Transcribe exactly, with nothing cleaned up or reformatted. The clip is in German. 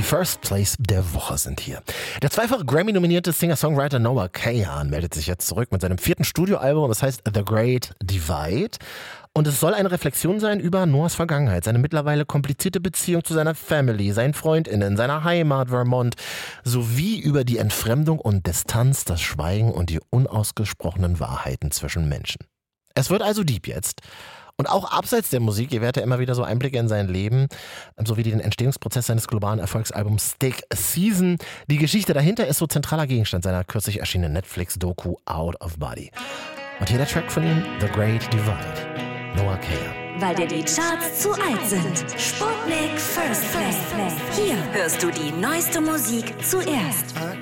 First Place der Woche sind hier. Der zweifache Grammy-nominierte Singer-Songwriter Noah Kahan meldet sich jetzt zurück mit seinem vierten Studioalbum, das heißt The Great Divide. Und es soll eine Reflexion sein über Noahs Vergangenheit, seine mittlerweile komplizierte Beziehung zu seiner Family, seinen FreundInnen, seiner Heimat Vermont, sowie über die Entfremdung und Distanz, das Schweigen und die unausgesprochenen Wahrheiten zwischen Menschen. Es wird also deep jetzt. Und auch abseits der Musik gewährt er immer wieder so Einblicke in sein Leben, sowie den Entstehungsprozess seines globalen Erfolgsalbums Stick Season. Die Geschichte dahinter ist so zentraler Gegenstand seiner kürzlich erschienenen Netflix-Doku Out of Body. Und hier der Track von ihm, The Great Divide, Noah Kahan. Weil dir die Charts zu alt sind. Sputnik First Place. Hier hörst du die neueste Musik zuerst.